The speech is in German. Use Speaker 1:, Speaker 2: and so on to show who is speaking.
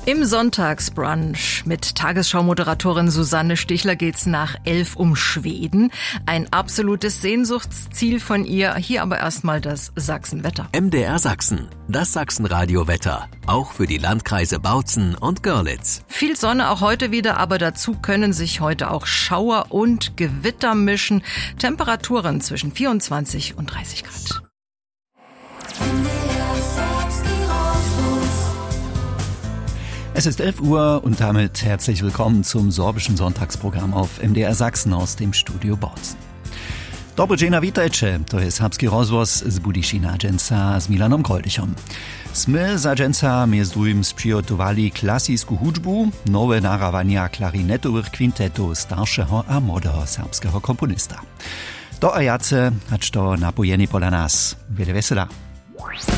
Speaker 1: Im Sonntagsbrunch mit Tagesschau-Moderatorin Susanne Stichler geht's nach 11 um Schweden. Ein absolutes Sehnsuchtsziel von ihr. Hier aber erstmal das Sachsenwetter.
Speaker 2: MDR Sachsen, das Sachsen-Radio-Wetter. Auch für die Landkreise Bautzen und Görlitz.
Speaker 1: Viel Sonne auch heute wieder, aber dazu können sich heute auch Schauer und Gewitter mischen. Temperaturen zwischen 24 und 30 Grad.
Speaker 3: Es ist 11 Uhr und damit herzlich willkommen zum sorbischen Sonntagsprogramm auf MDR Sachsen aus dem Studio Bautzen. Dobro dzień, witajcie, to jest Habski rozwoz z Budyszina Agenca z Milanom Koldychom. Sme z Agenca między drugim sprzygotowali klasicką hudżbu, nowe narawania klarinetowych kwintetów starszego a młodego serbskiego komponista. Do ajace, acz to napojeni pola nas. Wiele wesela.